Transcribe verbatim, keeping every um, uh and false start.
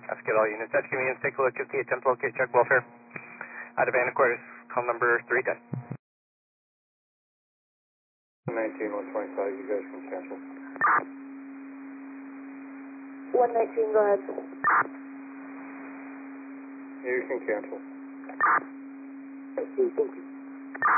Let's get all units. That's convenience. Take a look at the attempt to locate check welfare. Out of Anna quarters. Call number three ten. nineteen, one twenty-five, you guys can cancel. one nineteen, go ahead. Yeah, you can cancel. Okay, thank you.